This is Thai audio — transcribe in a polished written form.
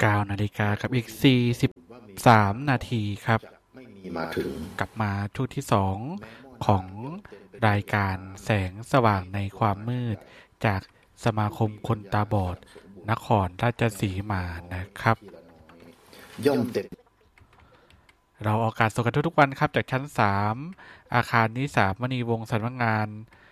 9 นาฬิกากับอีก43 นาทีครับกลับมาช่วงที่2ของรายการแสงสว่างในความมืดจากสมาคมคนตาบอดนครราชสีมานะครับย่อมเต็มเราออกอากาศสดกันทุกๆวันครับจากชั้น3อาคารนิสามณีวงศ์สำนักงาน